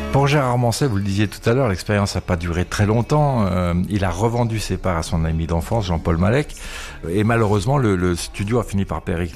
Pour Gérard Manset, vous le disiez tout à l'heure, l'expérience n'a pas duré très longtemps. Il a revendu ses parts à son ami d'enfance, Jean-Paul Malek. Et malheureusement, le studio a fini par péricliter.